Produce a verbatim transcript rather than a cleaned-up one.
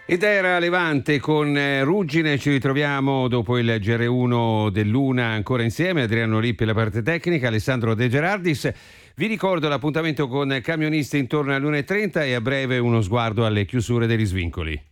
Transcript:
Ed era Levante con eh, Ruggine, ci ritroviamo dopo il G R uno dell'una ancora insieme, Adriano Lippi la parte tecnica, Alessandro De Gerardis. Vi ricordo l'appuntamento con Camionisti intorno alle l'una e trenta e a breve uno sguardo alle chiusure degli svincoli.